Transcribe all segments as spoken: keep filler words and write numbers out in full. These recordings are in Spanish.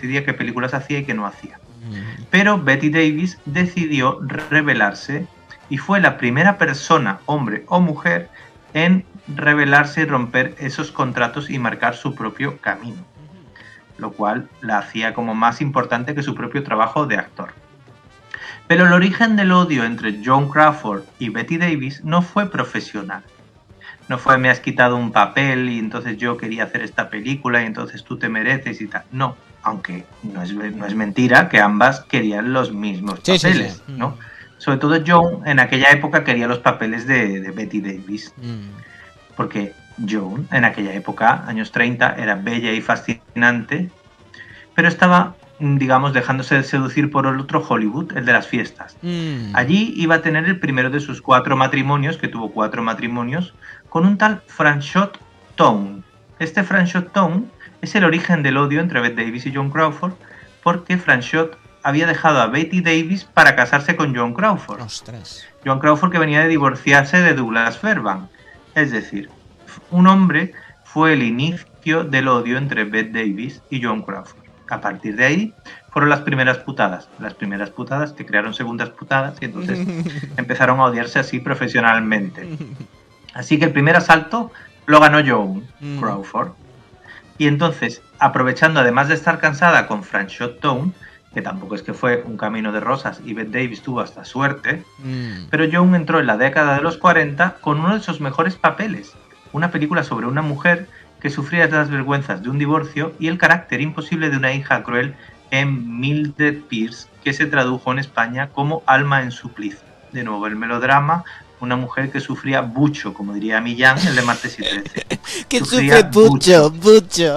decidía qué películas hacía y qué no hacía. Pero Bette Davis decidió rebelarse y fue la primera persona, hombre o mujer, en rebelarse y romper esos contratos y marcar su propio camino, lo cual la hacía como más importante que su propio trabajo de actor. Pero el origen del odio entre Joan Crawford y Bette Davis no fue profesional. No fue me has quitado un papel y entonces yo quería hacer esta película y entonces tú te mereces y tal. No, aunque no es, no es mentira que ambas querían los mismos Sí, papeles, sí, sí. ¿no? Sobre todo Joan en aquella época quería los papeles de, de Bette Davis. Mm. Porque Joan en aquella época, años treinta, era bella y fascinante, pero estaba, digamos, dejándose de seducir por el otro Hollywood, el de las fiestas. Mm. Allí iba a tener el primero de sus cuatro matrimonios, que tuvo cuatro matrimonios, con un tal Franchot Tone. Este Franchot Tone es el origen del odio entre Bette Davis y Joan Crawford, porque Franchot había dejado a Bette Davis para casarse con Joan Crawford. Ostras. Joan Crawford que venía de divorciarse de Douglas Fairbanks. Es decir, un hombre fue el inicio del odio entre Bette Davis y Joan Crawford. A partir de ahí fueron las primeras putadas, las primeras putadas que crearon segundas putadas y entonces empezaron a odiarse así profesionalmente. Así que el primer asalto lo ganó Joan Crawford. Y entonces, aprovechando además de estar cansada con Franchot Tone, que tampoco es que fue un camino de rosas y Bette Davis tuvo hasta suerte, Mm. pero Joan entró en la década de los cuarenta con uno de sus mejores papeles, una película sobre una mujer que sufría las vergüenzas de un divorcio y el carácter imposible de una hija cruel en Mildred Pierce, que se tradujo en España como Alma en suplicio. De nuevo, el melodrama, una mujer que sufría bucho, como diría Millán, el de Martes y trece. Que Sufría sufre mucho, mucho.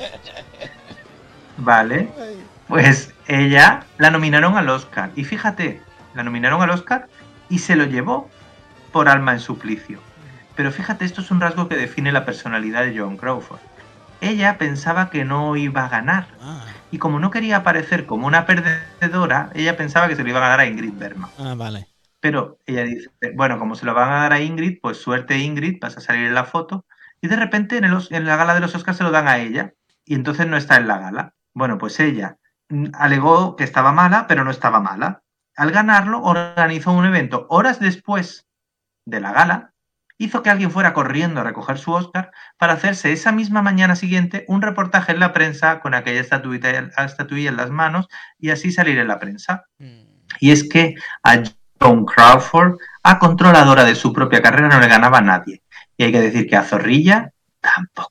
Vale, pues ella la nominaron al Oscar. Y fíjate, la nominaron al Oscar y se lo llevó por Alma en suplicio. Pero fíjate, esto es un rasgo que define la personalidad de Joan Crawford. Ella pensaba que no iba a ganar. Ah. Y como no quería aparecer como una perdedora, ella pensaba que se lo iba a ganar a Ingrid Bergman. Ah, vale. Pero ella dice, bueno, como se lo van a dar a Ingrid, pues suerte Ingrid, vas a salir en la foto. Y de repente en, el, en la gala de los Oscars se lo dan a ella. Y entonces no está en la gala. Bueno, pues ella alegó que estaba mala, pero no estaba mala. Al ganarlo, organizó un evento horas después de la gala, hizo que alguien fuera corriendo a recoger su Oscar para hacerse esa misma mañana siguiente un reportaje en la prensa con aquella estatuilla, estatuilla en las manos y así salir en la prensa. Mm. Y es que a Joan Crawford, a controladora de su propia carrera, no le ganaba a nadie. Y hay que decir que a Zorrilla tampoco.